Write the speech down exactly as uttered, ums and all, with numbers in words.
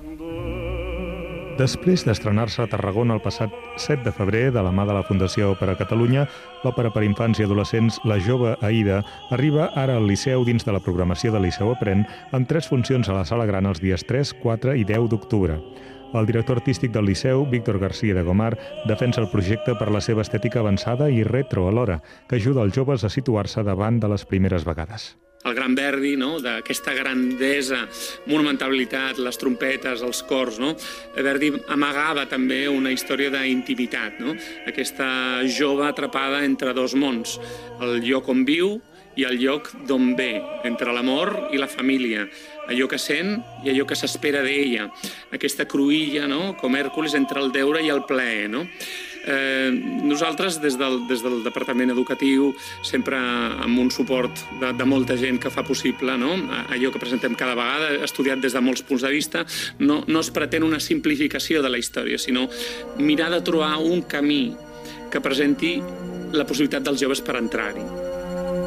Després d'estrenar-se a Tarragona el passat set de febrer de la mà de la Fundació Òpera Catalunya, l'òpera per infants i adolescents La jove Aïda arriba ara al Liceu dins de la programació del Liceu Aprèn amb tres funcions a la Sala Gran els dies tres, quatre i deu d'octubre. El director artístic del Liceu, Víctor García de Gomar, defensa el projecte per la seva estètica avançada i retro alhora, que ajuda els joves a situar-se davant de les primeres vegades. El gran Verdi, no? D'aquesta grandesa, monumentalitat, les trompetes, els cors, no? Verdi amagava també una història d'intimitat, no? Aquesta jove atrapada entre dos mons, el lloc on viu i el lloc d'on ve, entre l'amor i la família, allò que sent i allò que s'espera d'ella, aquesta cruïlla, no? Com Hèrcules entre el deure i el plaer, no? Eh, nosaltres, des del, des del Departament Educatiu, sempre amb un suport de, de molta gent que fa possible, no? Allò que presentem cada vegada, estudiat des de molts punts de vista, no, no es pretén una simplificació de la història, sinó mirar de trobar un camí que presenti la possibilitat dels joves per entrar-hi.